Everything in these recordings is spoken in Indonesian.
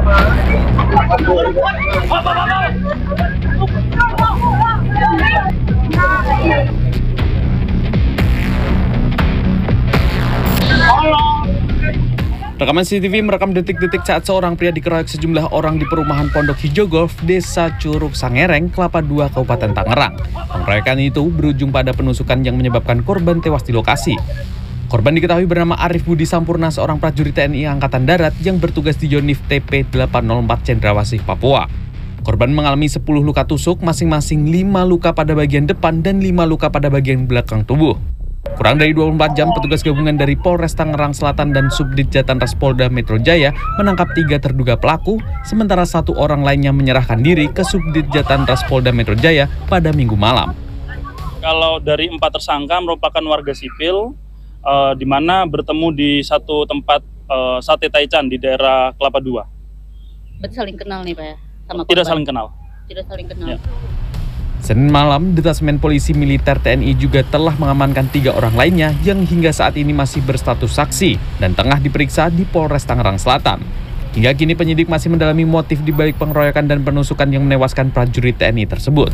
Rekaman CCTV merekam detik-detik saat seorang pria dikeroyok sejumlah orang di perumahan Pondok Hijau Golf, Desa Curug Sangereng, Kelapa II, Kabupaten Tangerang. Pengeroyokan itu berujung pada penusukan yang menyebabkan korban tewas di lokasi. Korban diketahui bernama Arif Budi Sampurna, seorang prajurit TNI Angkatan Darat yang bertugas di Yonif TP 804 Cendrawasih, Papua. Korban mengalami 10 luka tusuk, masing-masing 5 luka pada bagian depan dan 5 luka pada bagian belakang tubuh. Kurang dari 24 jam, petugas gabungan dari Polres Tangerang Selatan dan Subdit Jatanras Polda Metro Jaya menangkap 3 terduga pelaku, sementara 1 orang lainnya menyerahkan diri ke Subdit Jatanras Polda Metro Jaya pada Minggu malam. Kalau dari 4 tersangka merupakan warga sipil, di mana bertemu di satu tempat sate taichan di daerah Kelapa II. Berarti saling kenal nih Pak ya? Sama korban? Tidak saling kenal. Tidak saling kenal. Ya. Senin malam, Detasmen Polisi Militer TNI juga telah mengamankan 3 orang lainnya yang hingga saat ini masih berstatus saksi dan tengah diperiksa di Polres Tangerang Selatan. Hingga kini penyidik masih mendalami motif di balik pengeroyokan dan penusukan yang menewaskan prajurit TNI tersebut.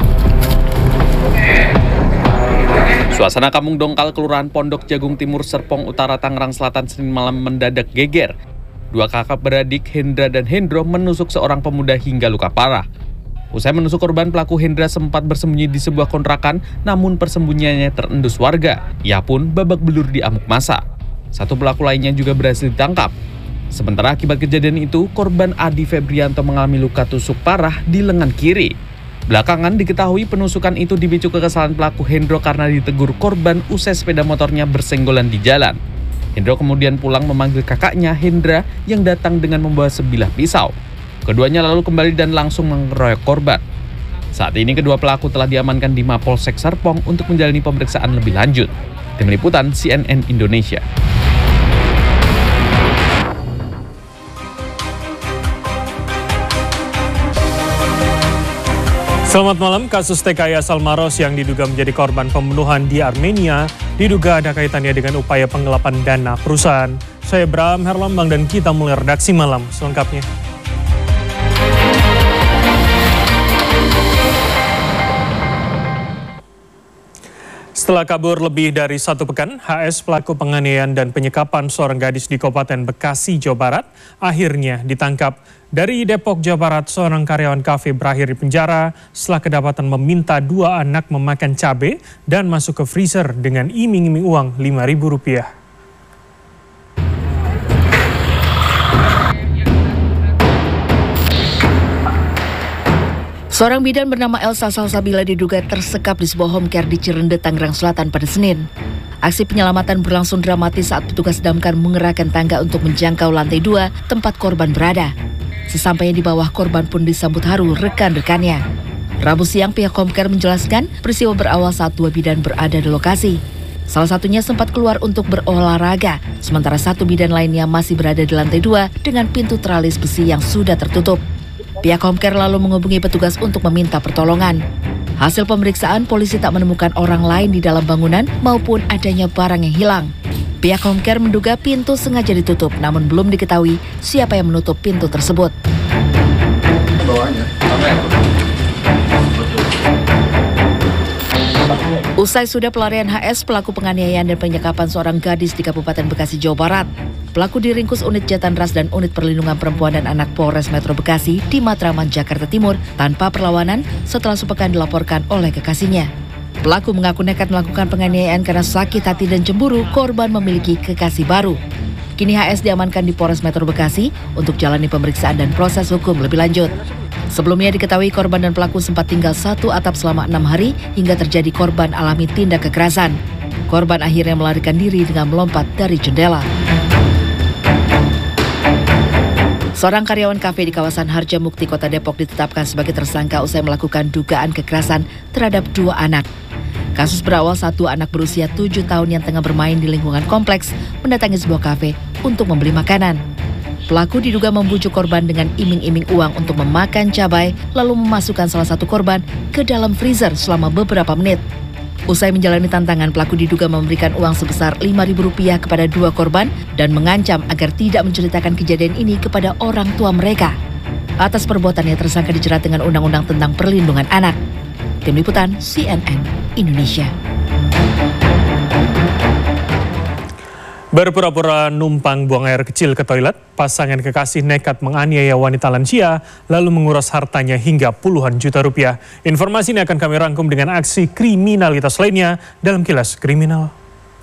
Suasana Kampung Dongkal, Kelurahan Pondok Jagung Timur, Serpong Utara, Tangerang Selatan Senin malam mendadak geger. 2 kakak beradik, Hendra dan Hendro, menusuk seorang pemuda hingga luka parah. Usai menusuk korban, pelaku Hendra sempat bersembunyi di sebuah kontrakan, namun persembunyiannya terendus warga. Ia pun babak belur di amuk massa. 1 pelaku lainnya juga berhasil ditangkap. Sementara akibat kejadian itu, korban Adi Febrianto mengalami luka tusuk parah di lengan kiri. Belakangan diketahui penusukan itu dipicu kekesalan pelaku Hendro karena ditegur korban usai sepeda motornya bersenggolan di jalan. Hendro kemudian pulang memanggil kakaknya Hendra yang datang dengan membawa sebilah pisau. Keduanya lalu kembali dan langsung mengeroyok korban. Saat ini kedua pelaku telah diamankan di Mapolsek Serpong untuk menjalani pemeriksaan lebih lanjut. Tim Liputan CNN Indonesia. Selamat malam. Kasus TKI asal Maros yang diduga menjadi korban pembunuhan di Armenia diduga ada kaitannya dengan upaya penggelapan dana perusahaan. Saya Bram Herlambang dan kita mulai redaksi malam selengkapnya. Setelah kabur lebih dari 1 pekan, HS pelaku penganiayaan dan penyekapan seorang gadis di Kabupaten Bekasi, Jawa Barat, akhirnya ditangkap. Dari Depok, Jawa Barat, seorang karyawan kafe berakhir di penjara setelah kedapatan meminta 2 anak memakan cabai dan masuk ke freezer dengan iming-iming uang Rp5.000. Seorang bidan bernama Elsa Salsabila diduga tersekap di sebuah home care di Cirende, Tangerang Selatan pada Senin. Aksi penyelamatan berlangsung dramatis saat petugas damkar mengerahkan tangga untuk menjangkau lantai 2 tempat korban berada. Sesampainya di bawah, korban pun disambut haru rekan-rekannya. Rabu siang, pihak home care menjelaskan peristiwa berawal saat 2 bidan berada di lokasi. Salah satunya sempat keluar untuk berolahraga, sementara 1 bidan lainnya masih berada di lantai 2 dengan pintu teralis besi yang sudah tertutup. Pihak home care lalu menghubungi petugas untuk meminta pertolongan. Hasil pemeriksaan, polisi tak menemukan orang lain di dalam bangunan maupun adanya barang yang hilang. Pihak home care menduga pintu sengaja ditutup, namun belum diketahui siapa yang menutup pintu tersebut. Usai sudah pelarian HS, pelaku penganiayaan dan penyekapan seorang gadis di Kabupaten Bekasi, Jawa Barat. Pelaku diringkus unit Jatanras dan unit perlindungan perempuan dan anak Polres Metro Bekasi di Matraman, Jakarta Timur tanpa perlawanan setelah sepekan dilaporkan oleh kekasihnya. Pelaku mengaku nekat melakukan penganiayaan karena sakit hati dan cemburu korban memiliki kekasih baru. Kini HS diamankan di Polres Metro Bekasi untuk jalani pemeriksaan dan proses hukum lebih lanjut. Sebelumnya diketahui korban dan pelaku sempat tinggal 1 atap selama 6 hari hingga terjadi korban alami tindak kekerasan. Korban akhirnya melarikan diri dengan melompat dari jendela. Seorang karyawan kafe di kawasan Harjamukti, Kota Depok ditetapkan sebagai tersangka usai melakukan dugaan kekerasan terhadap 2 anak. Kasus berawal saat 2 anak berusia 7 tahun yang tengah bermain di lingkungan kompleks mendatangi sebuah kafe untuk membeli makanan. Pelaku diduga membujuk korban dengan iming-iming uang untuk memakan cabai, lalu memasukkan salah satu korban ke dalam freezer selama beberapa menit. Usai menjalani tantangan, pelaku diduga memberikan uang sebesar Rp5.000 kepada 2 korban dan mengancam agar tidak menceritakan kejadian ini kepada orang tua mereka. Atas perbuatannya tersangka dijerat dengan Undang-Undang tentang Perlindungan Anak. Tim Liputan CNN Indonesia. Berpura-pura numpang buang air kecil ke toilet, pasangan kekasih nekat menganiaya wanita lansia lalu menguras hartanya hingga puluhan juta rupiah. Informasi ini akan kami rangkum dengan aksi kriminalitas lainnya dalam Kilas Kriminal.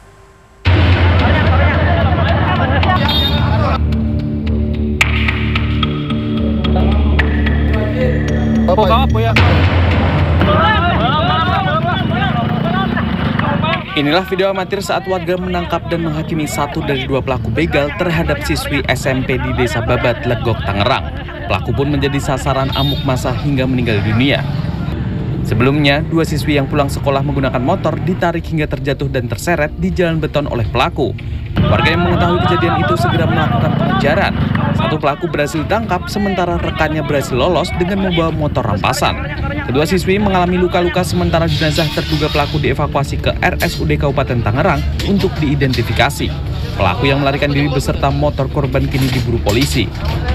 Inilah video amatir saat warga menangkap dan menghakimi satu dari dua pelaku begal terhadap siswi SMP di Desa Babat, Legok, Tangerang. Pelaku pun menjadi sasaran amuk massa hingga meninggal dunia. Sebelumnya, dua siswi yang pulang sekolah menggunakan motor ditarik hingga terjatuh dan terseret di jalan beton oleh pelaku. Warga yang mengetahui kejadian itu segera melakukan pengejaran. Satu pelaku berhasil ditangkap, sementara rekannya berhasil lolos dengan membawa motor rampasan. Kedua siswi mengalami luka-luka, sementara jenazah terduga pelaku dievakuasi ke RSUD Kabupaten Tangerang untuk diidentifikasi. Pelaku yang melarikan diri beserta motor korban kini diburu polisi.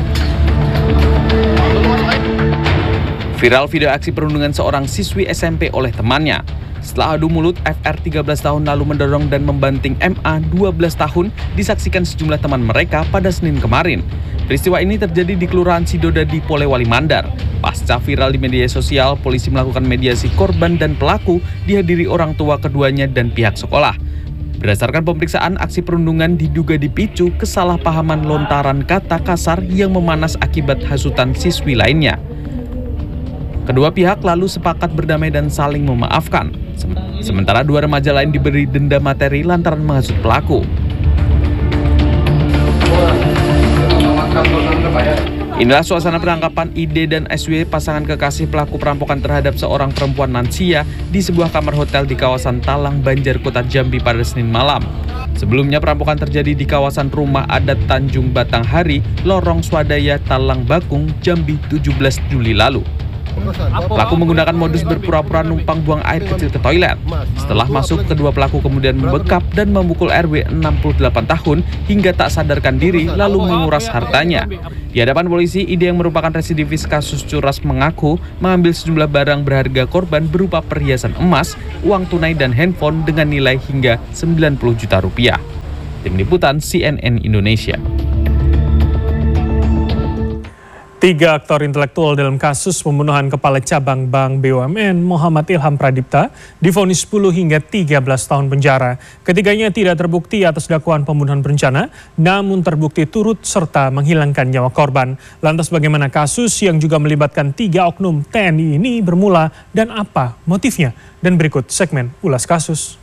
Viral video aksi perundungan seorang siswi SMP oleh temannya. Setelah adu mulut, FR 13 tahun lalu mendorong dan membanting MA 12 tahun disaksikan sejumlah teman mereka pada Senin kemarin. Peristiwa ini terjadi di Kelurahan Sidodadi, Polewali Mandar. Pasca viral di media sosial, polisi melakukan mediasi korban dan pelaku dihadiri orang tua keduanya dan pihak sekolah. Berdasarkan pemeriksaan, aksi perundungan diduga dipicu kesalahpahaman lontaran kata kasar yang memanas akibat hasutan siswi lainnya. Kedua pihak lalu sepakat berdamai dan saling memaafkan. Sementara dua remaja lain diberi denda materi lantaran menghasut pelaku. Inilah suasana penangkapan ID dan SW, pasangan kekasih pelaku perampokan terhadap seorang perempuan lansia di sebuah kamar hotel di kawasan Talang, Banjar, Kota Jambi pada Senin malam. Sebelumnya perampokan terjadi di kawasan Rumah Adat Tanjung Batanghari, Lorong Swadaya, Talang Bakung, Jambi 17 Juli lalu. Pelaku menggunakan modus berpura-pura numpang buang air kecil ke toilet. Setelah masuk, kedua pelaku kemudian membekap dan memukul RW 68 tahun hingga tak sadarkan diri lalu menguras hartanya. Di hadapan polisi, ID yang merupakan residivis kasus curas mengaku mengambil sejumlah barang berharga korban berupa perhiasan emas, uang tunai dan handphone dengan nilai hingga 90 juta rupiah. Tim Liputan CNN Indonesia. 3 aktor intelektual dalam kasus pembunuhan Kepala Cabang Bank BUMN Muhammad Ilham Pradipta divonis 10 hingga 13 tahun penjara. Ketiganya tidak terbukti atas dakwaan pembunuhan berencana, namun terbukti turut serta menghilangkan nyawa korban. Lantas bagaimana kasus yang juga melibatkan 3 oknum TNI ini bermula dan apa motifnya? Dan berikut segmen Ulas Kasus.